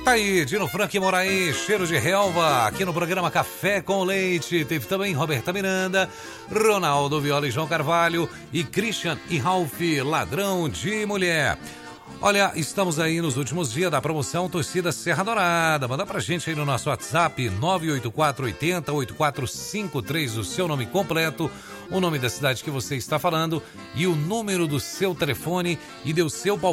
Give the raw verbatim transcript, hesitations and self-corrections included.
Tá aí, Dino Frank Moraes, cheiro de relva, aqui no programa Café com Leite. Teve também Roberta Miranda, Ronaldo Viola e João Carvalho e Christian e Ralph, ladrão de mulher. Olha, estamos aí nos últimos dias da promoção Torcida Serra Dourada. Manda pra gente aí no nosso WhatsApp nove oito quatro oito zero oito quatro cinco três o seu nome completo, o nome da cidade que você está falando e o número do seu telefone e deu seu palpite